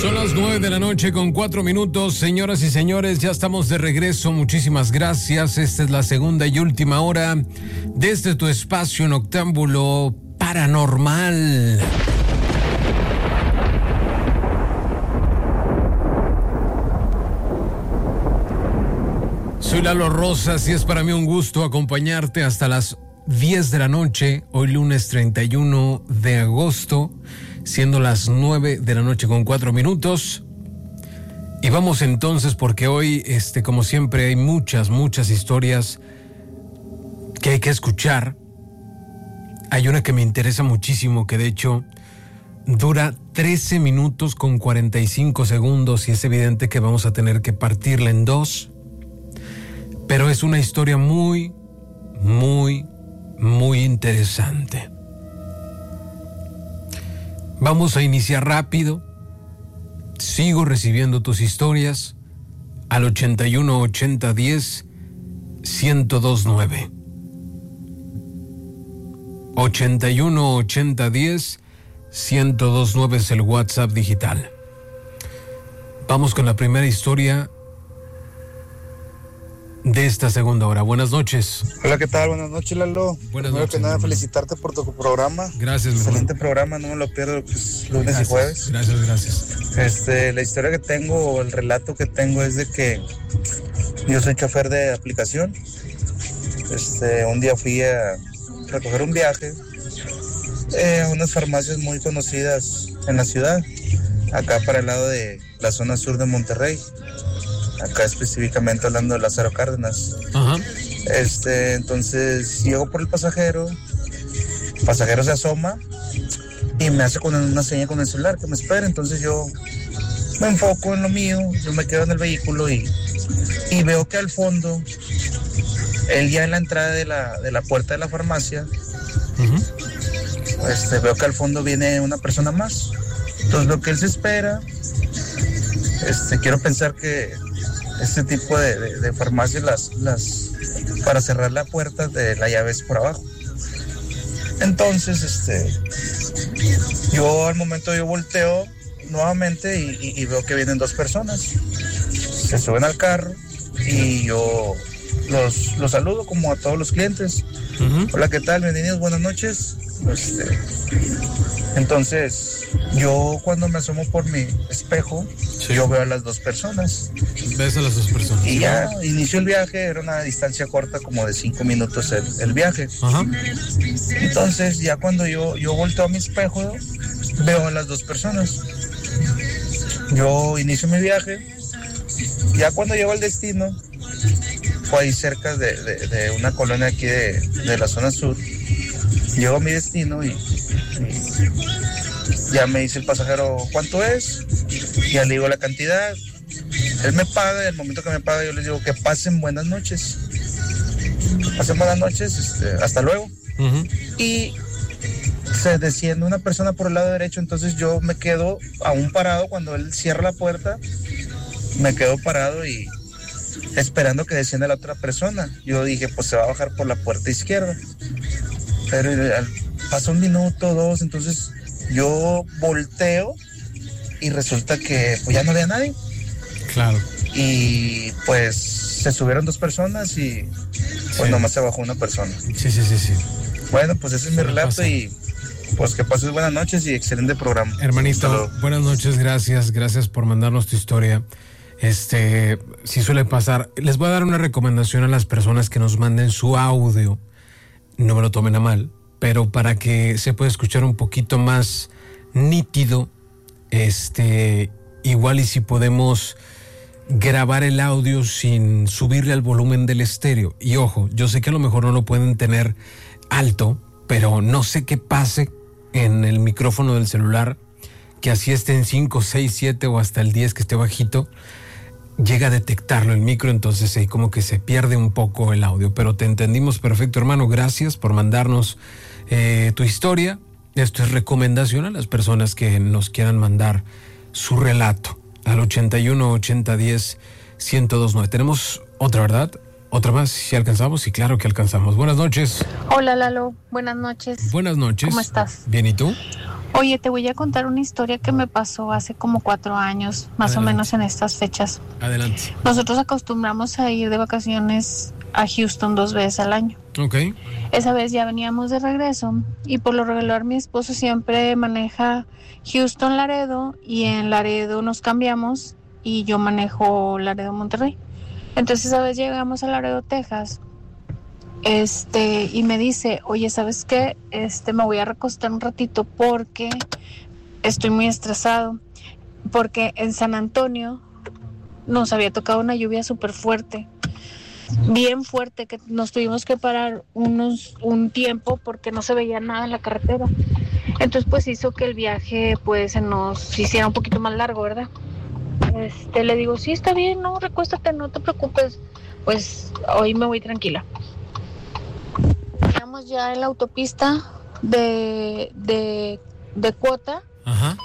Son las 9:04 a.m. Señoras y señores, ya estamos de regreso. Muchísimas gracias. Esta es la segunda y última hora desde tu espacio noctámbulo paranormal. Soy Lalo Rosas y es para mí un gusto acompañarte hasta las 10 de la noche, hoy lunes 31 de agosto, siendo las 9:04 a.m. Y vamos entonces porque hoy, como siempre, hay muchas historias que hay que escuchar. Hay una que me interesa muchísimo, que de hecho dura 13 minutos con 45 segundos y es evidente que vamos a tener que partirla en dos. Pero es una historia muy interesante. Vamos a iniciar rápido. Sigo recibiendo tus historias al 81 80 10 1029. 81 80 10 1029 es el WhatsApp digital. Vamos con la primera historia de esta segunda hora. Buenas noches. Hola, ¿qué tal? Buenas noches, Lalo. Buenas Primero noches. que nada, felicitarte por tu programa. Gracias, excelente programa, no me lo pierdo, pues, lunes gracias, y jueves. Gracias. La historia que tengo, el relato que tengo es de que yo soy chofer de aplicación. Un día fui a recoger un viaje a unas farmacias muy conocidas en la ciudad, acá para el lado de la zona sur de Monterrey. Acá específicamente hablando de Lázaro Cárdenas. Ajá. Entonces llego por el pasajero se asoma y me hace con una seña con el celular que me espere. Entonces yo me enfoco en lo mío, yo me quedo en el vehículo y veo que al fondo, él ya en la entrada de la puerta de la farmacia, veo que al fondo viene una persona más. Entonces lo que él se espera, quiero pensar que este tipo de farmacias las para cerrar la puerta de la llave es por abajo. Entonces yo al momento yo volteo nuevamente y veo que vienen dos personas, se suben al carro y yo los saludo como a todos los clientes. Hola, ¿qué tal? Bienvenidos, buenas noches. Entonces yo cuando me asomo por mi espejo, sí, yo veo a las dos personas. Ves a las dos personas. Y ya inició el viaje, era una distancia corta como de 5 minutos el viaje. Ajá. Entonces ya cuando yo volteo a mi espejo, veo a las dos personas. Yo inicio mi viaje, ya cuando llego al destino, fue ahí cerca de una colonia aquí de la zona sur. Llego a mi destino y ya me dice el pasajero cuánto es, ya le digo la cantidad, él me paga y al momento que me paga yo les digo que pasen buenas noches, hasta luego. Y se desciende una persona por el lado derecho, entonces yo me quedo aún parado cuando él cierra la puerta, me quedo parado y esperando que descienda la otra persona. Yo dije, pues se va a bajar por la puerta izquierda, pero pasó 1 minuto, 2, entonces yo volteo y resulta que pues ya no había nadie. Claro. Y pues se subieron 2 personas y pues nomás se bajó una persona. Sí. Bueno, pues ese es mi relato y pues que pases buenas noches y excelente programa. Hermanito, buenas noches, gracias por mandarnos tu historia. Sí suele pasar. Les voy a dar una recomendación a las personas que nos manden su audio. No me lo tomen a mal, pero para que se pueda escuchar un poquito más nítido, igual y si podemos grabar el audio sin subirle al volumen del estéreo. Y ojo, yo sé que a lo mejor no lo pueden tener alto, pero no sé qué pase en el micrófono del celular, que así esté en 5, 6, 7 o hasta el 10 que esté bajito, llega a detectarlo el micro, entonces ahí como que se pierde un poco el audio, pero te entendimos perfecto, hermano. Gracias por mandarnos tu historia. Esto es recomendación a las personas que nos quieran mandar su relato al 81 80 10 1029. Tenemos otra, ¿verdad? Otra más, si alcanzamos. Sí, claro que alcanzamos. Buenas noches. Hola, Lalo, buenas noches. Buenas noches. ¿Cómo estás? Bien, ¿y tú? Oye, te voy a contar una historia que me pasó hace como 4 años, más Adelante. o menos en estas fechas. Adelante. Nosotros acostumbramos a ir de vacaciones a Houston 2 veces al año. Ok. Esa vez ya veníamos de regreso y por lo regular mi esposo siempre maneja Houston Laredo y en Laredo nos cambiamos y yo manejo Laredo Monterrey. Entonces esa vez llegamos a Laredo, Texas, y me dice, oye, ¿sabes qué? Me voy a recostar un ratito porque estoy muy estresado, porque en San Antonio nos había tocado una lluvia súper fuerte, bien fuerte, que nos tuvimos que parar un tiempo porque no se veía nada en la carretera. Entonces pues hizo que el viaje pues se nos hiciera un poquito más largo, ¿verdad? Le digo, sí, está bien, no, recuéstate, no te preocupes, pues hoy me voy tranquila. Estamos ya en la autopista de Cuota. Ajá.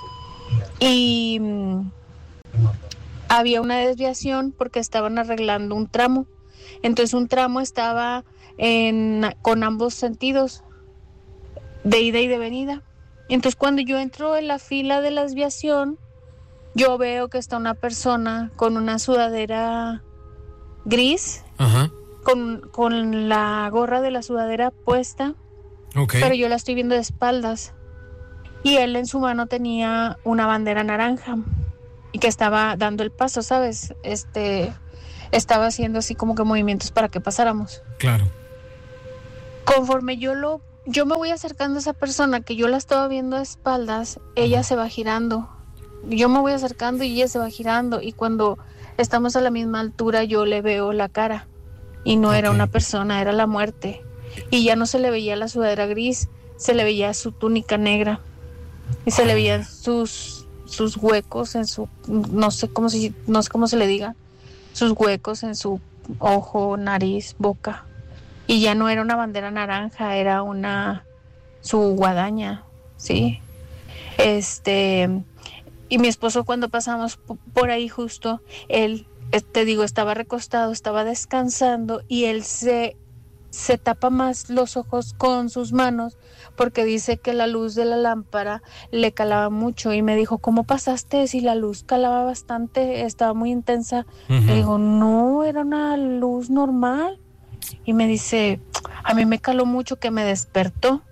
Y había una desviación porque estaban arreglando un tramo. Entonces un tramo estaba con ambos sentidos, de ida y de venida. Entonces cuando yo entro en la fila de la desviación, yo veo que está una persona con una sudadera gris, Ajá. con la gorra de la sudadera puesta, Ok. pero yo la estoy viendo de espaldas. Y él en su mano tenía una bandera naranja y que estaba dando el paso, ¿sabes? Estaba haciendo así como que movimientos para que pasáramos. Claro. Conforme yo me voy acercando a esa persona que yo la estaba viendo de espaldas, ella se va girando. Yo me voy acercando y ella se va girando y cuando estamos a la misma altura yo le veo la cara y no era una persona, era la muerte. Y ya no se le veía la sudadera gris, se le veía su túnica negra y se le veían sus huecos en su, no sé cómo se le diga, sus huecos en su ojo, nariz, boca. Y ya no era una bandera naranja, era su guadaña, ¿sí? Y mi esposo cuando pasamos por ahí justo, él, te digo, estaba recostado, estaba descansando y él se tapa más los ojos con sus manos porque dice que la luz de la lámpara le calaba mucho y me dijo, ¿cómo pasaste si la luz calaba bastante, estaba muy intensa? Uh-huh. Le digo, no, era una luz normal. Y me dice, a mí me caló mucho que me despertó.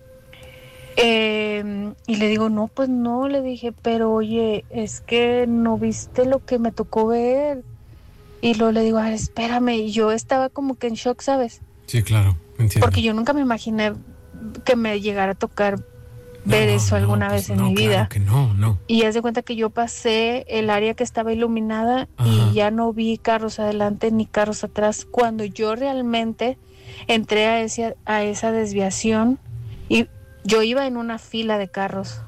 Y le digo, no, pues no, le dije, pero oye, es que no viste lo que me tocó ver. Y luego le digo, espérame, y yo estaba como que en shock, ¿sabes? Sí, claro, entiendo. Porque yo nunca me imaginé que me llegara a tocar ver eso alguna vez en mi vida. Claro que no. Y haz de cuenta que yo pasé el área que estaba iluminada. Ajá. Y ya no vi carros adelante ni carros atrás. Cuando yo realmente entré a esa desviación y yo iba en una fila de carros.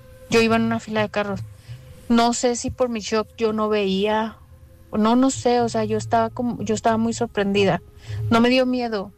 No sé si por mi shock yo no veía, no sé, o sea, yo estaba muy sorprendida. No me dio miedo,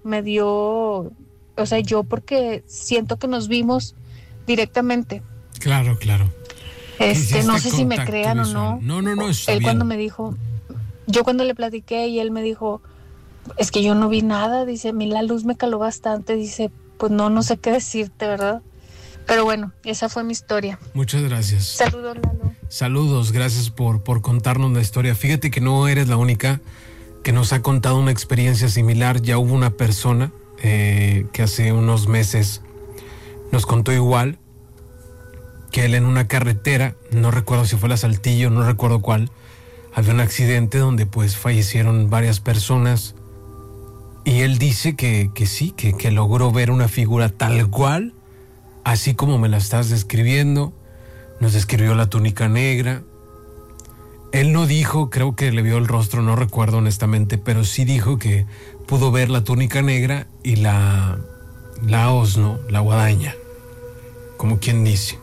yo porque siento que nos vimos directamente. Claro. No sé si me crean visual. o no. No, está él bien. Cuando me dijo, yo cuando le platiqué y él me dijo, es que yo no vi nada, dice, a mí la luz me caló bastante, dice, pues no sé qué decirte, ¿verdad? Pero bueno, esa fue mi historia. Muchas gracias. Saludos, Lalo. Saludos, gracias por contarnos la historia. Fíjate que no eres la única que nos ha contado una experiencia similar. Ya hubo una persona que hace unos meses nos contó igual, que él en una carretera, no recuerdo si fue la Saltillo, no recuerdo cuál, había un accidente donde pues fallecieron varias personas y él dice que sí, que logró ver una figura tal cual, así como me la estás describiendo. Nos describió la túnica negra. Él no dijo, creo que le vio el rostro, no recuerdo honestamente, pero sí dijo que pudo ver la túnica negra y la hoz, ¿no? La guadaña, como quien dice.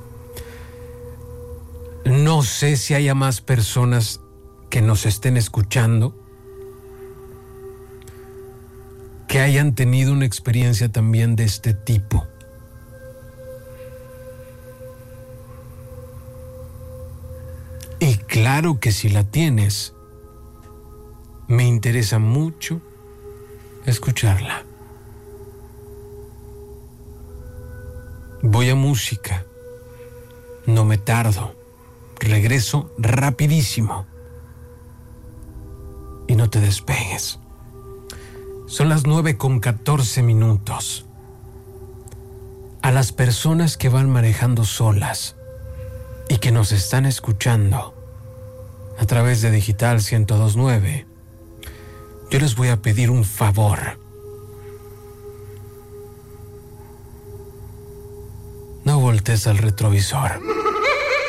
No sé si haya más personas que nos estén escuchando que hayan tenido una experiencia también de este tipo. Y claro que si la tienes, me interesa mucho escucharla. Voy a música No me tardo. Regreso rapidísimo. Y no te despegues. Son las 9:14. A las personas que van manejando solas y que nos están escuchando a través de Digital 102.9, yo les voy a pedir un favor. No voltees al retrovisor.